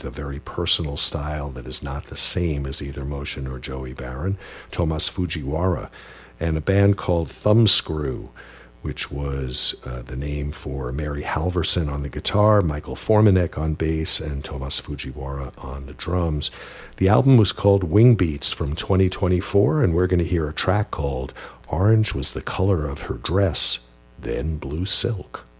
a very personal style that is not the same as either Motion or Joey Baron, Tomas Fujiwara, and a band called Thumbscrew, which was the name for Mary Halverson on the guitar, Michael Formanek on bass, and Tomas Fujiwara on the drums. The album was called Wing Beats from 2024, and we're going to hear a track called Orange Was the Color of Her Dress, Then Blue Silk.